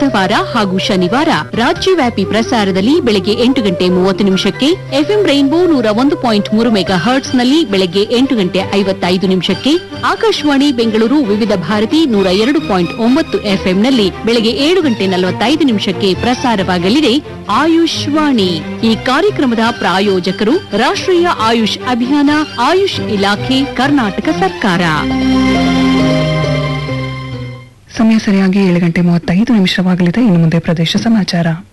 ಬುಧವಾರ ಹಾಗೂ ಶನಿವಾರ ರಾಜ್ಯವ್ಯಾಪಿ ಪ್ರಸಾರದಲ್ಲಿ ಬೆಳಗ್ಗೆ 8:30 ಎಫ್ಎಂ ರೈನ್ಬೋ 101.3 ಮೆಗಾ ಹರ್ಟ್ಸ್ನಲ್ಲಿ ಬೆಳಗ್ಗೆ 8:55 ಆಕಾಶವಾಣಿ ಬೆಂಗಳೂರು ವಿವಿಧ ಭಾರತಿ 102.9 ಎಫ್ಎಂನಲ್ಲಿ ಬೆಳಗ್ಗೆ 7:45 ಪ್ರಸಾರವಾಗಲಿದೆ ಆಯುಷ್ ವಾಣಿ. ಈ ಕಾರ್ಯಕ್ರಮದ ಪ್ರಾಯೋಜಕರು ರಾಷ್ಟ್ರೀಯ ಆಯುಷ್ ಅಭಿಯಾನ, ಆಯುಷ್ ಇಲಾಖೆ, ಕರ್ನಾಟಕ ಸರ್ಕಾರ. ಸಮಯ ಸರಿಯಾಗಿ 7:35 ಇನ್ನು ಮುಂದೆ ಪ್ರದೇಶ ಸಮಾಚಾರ.